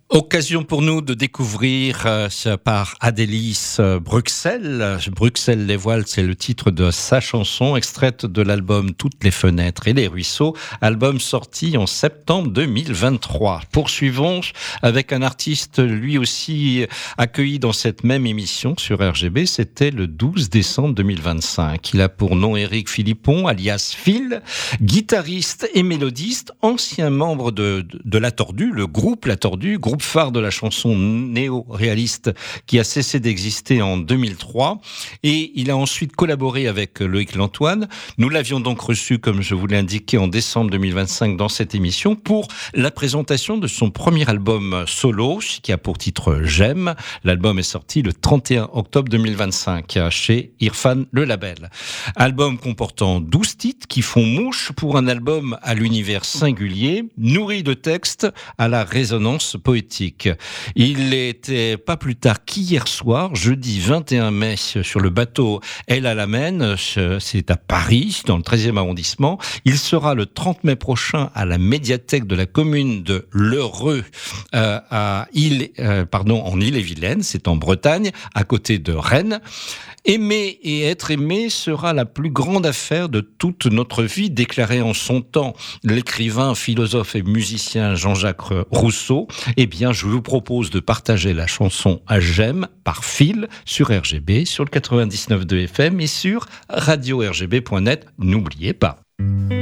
Occasion pour nous de découvrir par Adélis Bruxelles. Bruxelles les voiles, c'est le titre de sa chanson, extraite de l'album Toutes les fenêtres et les ruisseaux, album sorti en septembre 2023. Poursuivons avec un artiste lui aussi accueilli dans cette même émission sur RGB, c'était le 12 décembre 2025. Il a pour nom Éric Philippon, alias Phil, guitariste et mélodiste, ancien membre de La Tordue, le groupe La Tordue, groupe phare de la chanson néo-réaliste qui a cessé d'exister en 2003, et il a ensuite collaboré avec Loïc Lantoine. Nous l'avions donc reçu, comme je vous l'ai indiqué, en décembre 2025 dans cette émission pour la présentation de son premier album solo qui a pour titre J'aime. L'album est sorti le 31 octobre 2025 chez Irfan le label. Album comportant 12 titres qui font mouche pour un album à l'univers singulier, nourri de textes à la résonance poétique. Il était pas plus tard qu'hier soir, jeudi 21 mai, sur le bateau El Alamein, c'est à Paris, dans le 13e arrondissement. Il sera le 30 mai prochain à la médiathèque de la commune de L'Heureux, en Ille-et-Vilaine, c'est en Bretagne, à côté de Rennes. Aimer et être aimé sera la plus grande affaire de toute notre vie, déclarait en son temps l'écrivain, philosophe et musicien Jean-Jacques Rousseau. Eh bien, je vous propose de partager la chanson J'aime par Phil sur RGB, sur le 99.2 FM et sur radio-rgb.net. N'oubliez pas.